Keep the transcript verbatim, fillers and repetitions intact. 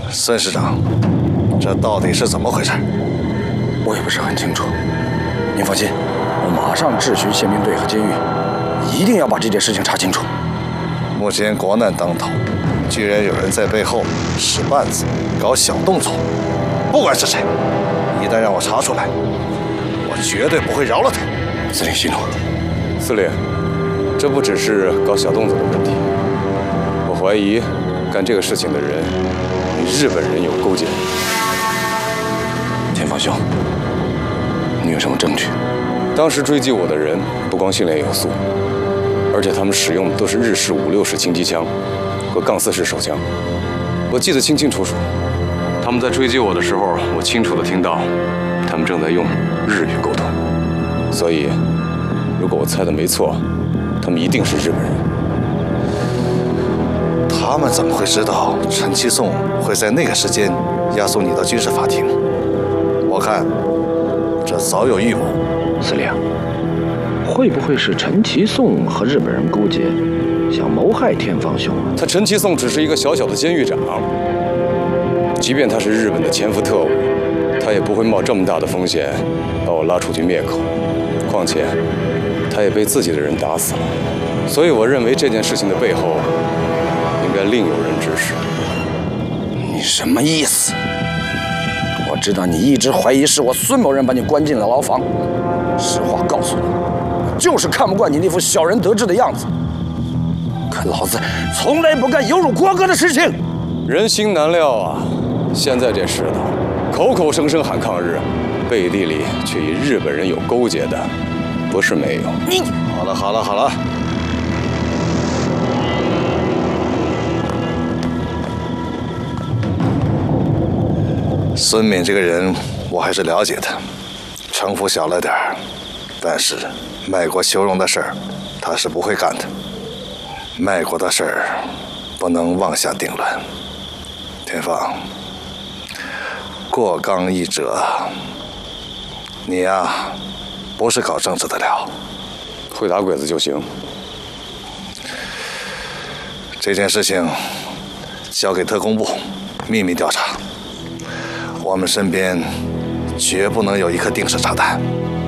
孙师长，这到底是怎么回事？ 我也不是很清楚。您放心，我马上质询宪兵队和监狱，一定要把这件事情查清楚。 目前国难当头，居然有人在背后使绊子、搞小动作，不管是谁，一旦让我查出来，我绝对不会饶了他。 司令息怒。 司令，这不只是搞小动作的问题，我怀疑干这个事情的人与日本人有勾结。 田方兄，你有什么证据？ 当时追击我的人不光训练有素，而且他们使用的都是日式五六式轻机枪和杠四式手枪。我记得清清楚楚，他们在追击我的时候，我清楚地听到他们正在用日语沟通。所以，如果我猜的没错，他们一定是日本人。 他们怎么会知道陈其颂会在那个时间押送你到军事法庭？我看这早有预谋。 司令，会不会是陈其颂和日本人勾结，想谋害田方兄啊？ 他陈其颂只是一个小小的监狱长，即便他是日本的潜伏特务，他也不会冒这么大的风险把我拉出去灭口。况且，他也被自己的人打死了。所以我认为这件事情的背后，应该另有人指使。 你什么意思？我知道你一直怀疑是我孙某人把你关进了牢房。实话告诉你，我就是看不惯你那副小人得志的样子。可老子从来不干有辱国歌的事情。 人心难料啊！现在这世道，口口声声喊抗日，背地里却与日本人有勾结的，不是没有。 你好了好了好了，孙敏这个人我还是了解的，城府小了点儿，但是卖国求荣的事儿他是不会干的。卖国的事儿不能妄下定论。田芳，过刚易折，你呀、啊，不是搞政治的了， 会打鬼子就行。 这件事情交给特工部秘密调查，我们身边绝不能有一颗定时炸弹。